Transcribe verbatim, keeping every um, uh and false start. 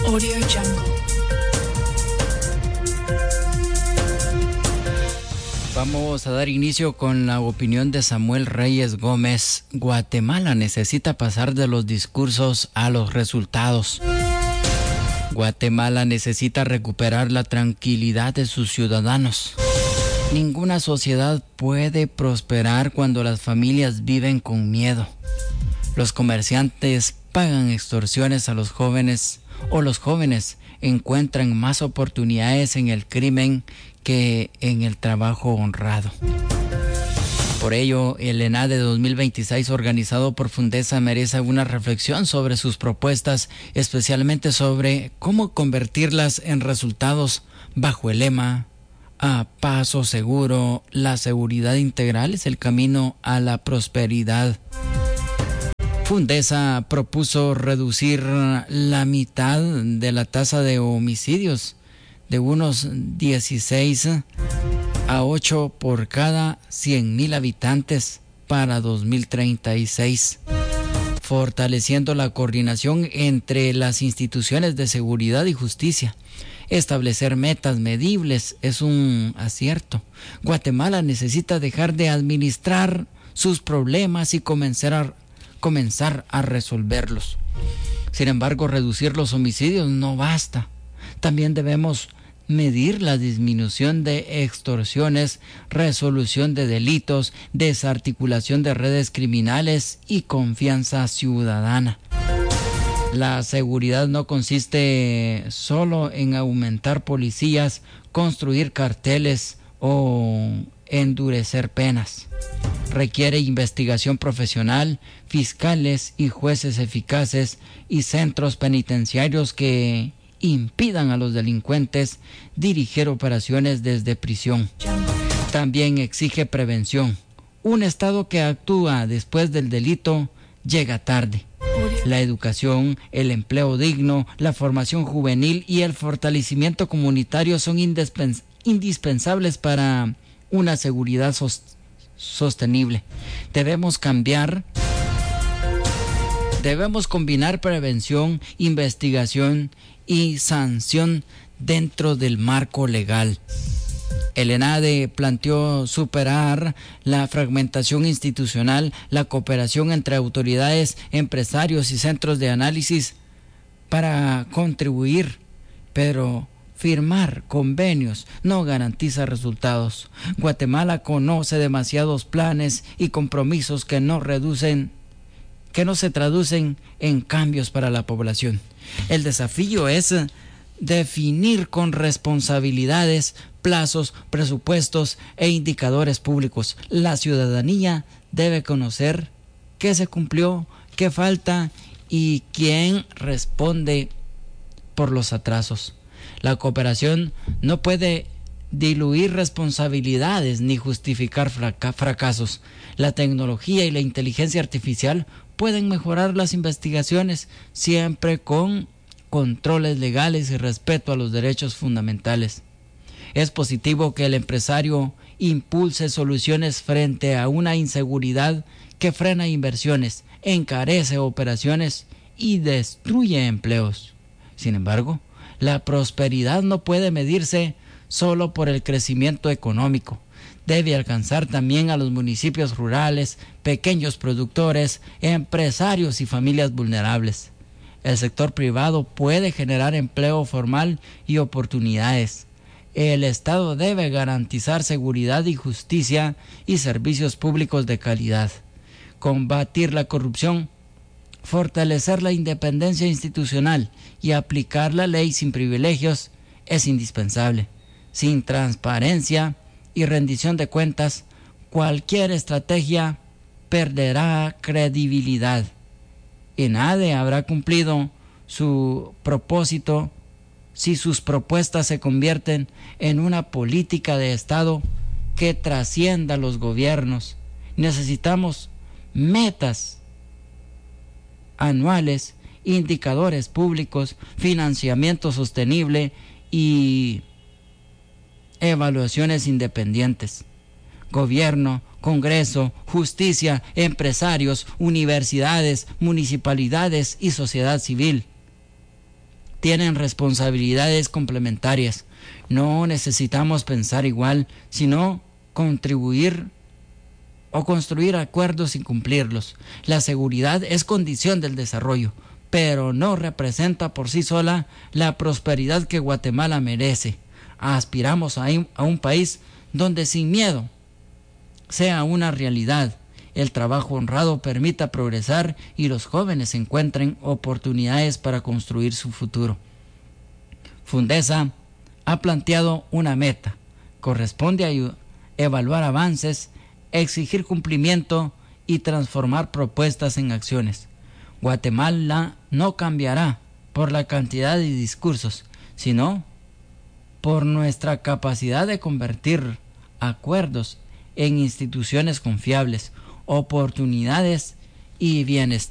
Audio Jungle. Vamos a dar inicio con la opinión de Samuel Reyes Gómez. Guatemala necesita pasar de los discursos a los resultados. Guatemala necesita recuperar la tranquilidad de sus ciudadanos. Ninguna sociedad puede prosperar cuando las familias viven con miedo. Los comerciantes pagan extorsiones a los jóvenes o los jóvenes encuentran más oportunidades en el crimen que en el trabajo honrado. Por ello, el ENADE dos mil veintiséis, organizado por Fundesa, merece una reflexión sobre sus propuestas, especialmente sobre cómo convertirlas en resultados bajo el lema "A paso seguro, la seguridad integral es el camino a la prosperidad". Fundesa propuso reducir la mitad de la tasa de homicidios de unos dieciséis a ocho por cada cien mil habitantes para dos mil treinta y seis, fortaleciendo la coordinación entre las instituciones de seguridad y justicia. Establecer metas medibles es un acierto. Guatemala necesita dejar de administrar sus problemas y comenzar a, comenzar a resolverlos. Sin embargo, reducir los homicidios no basta. También debemos medir la disminución de extorsiones, resolución de delitos, desarticulación de redes criminales y confianza ciudadana. La seguridad no consiste solo en aumentar policías, construir carteles o endurecer penas. Requiere investigación profesional, fiscales y jueces eficaces y centros penitenciarios que impidan a los delincuentes dirigir operaciones desde prisión. También exige prevención. Un Estado que actúa después del delito llega tarde. La educación, el empleo digno, la formación juvenil y el fortalecimiento comunitario son indispens- indispensables para una seguridad sos- sostenible. Debemos cambiar, debemos combinar prevención, investigación y sanción dentro del marco legal. El ENADE planteó superar la fragmentación institucional, la cooperación entre autoridades, empresarios y centros de análisis para contribuir, pero firmar convenios no garantiza resultados. Guatemala conoce demasiados planes y compromisos que no reducen, que no se traducen en cambios para la población. El desafío es definir con responsabilidades, plazos, presupuestos e indicadores públicos. La ciudadanía debe conocer qué se cumplió, qué falta y quién responde por los atrasos. La cooperación no puede diluir responsabilidades ni justificar fraca- fracasos. La tecnología y la inteligencia artificial pueden mejorar las investigaciones siempre con controles legales y respeto a los derechos fundamentales. Es positivo que el empresario impulse soluciones frente a una inseguridad que frena inversiones, encarece operaciones y destruye empleos. Sin embargo, la prosperidad no puede medirse solo por el crecimiento económico. Debe alcanzar también a los municipios rurales, pequeños productores, empresarios y familias vulnerables. El sector privado puede generar empleo formal y oportunidades. El Estado debe garantizar seguridad y justicia y servicios públicos de calidad. Combatir la corrupción, fortalecer la independencia institucional y aplicar la ley sin privilegios es indispensable. Sin transparencia y rendición de cuentas, cualquier estrategia perderá credibilidad. ENADE habrá cumplido su propósito si sus propuestas se convierten en una política de Estado que trascienda los gobiernos. Necesitamos metas anuales, indicadores públicos, financiamiento sostenible y evaluaciones independientes. Gobierno, Congreso, justicia, empresarios, universidades, municipalidades y sociedad civil tienen responsabilidades complementarias. No necesitamos pensar igual, sino contribuir o construir acuerdos y cumplirlos. La seguridad es condición del desarrollo, pero no representa por sí sola la prosperidad que Guatemala merece. Aspiramos a un país donde sin miedo sea una realidad, el trabajo honrado permita progresar y los jóvenes encuentren oportunidades para construir su futuro. Fundesa ha planteado una meta. Corresponde a evaluar avances, exigir cumplimiento y transformar propuestas en acciones. Guatemala no cambiará por la cantidad de discursos, sino por nuestra capacidad de convertir acuerdos en instituciones confiables, oportunidades y bienestar